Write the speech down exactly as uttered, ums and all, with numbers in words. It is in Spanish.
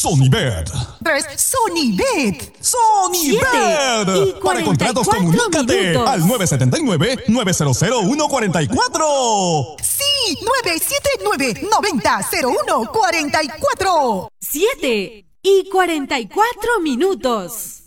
Sonibet. tres. Sonibet. Sonibet. Para contratos, comunícate minutos. al nueve siete nueve, nueve cero cero, uno cuatro cuatro. Sí, nueve siete nueve, nueve cero cero uno cuatro cuatro. siete y cuarenta y cuatro minutos.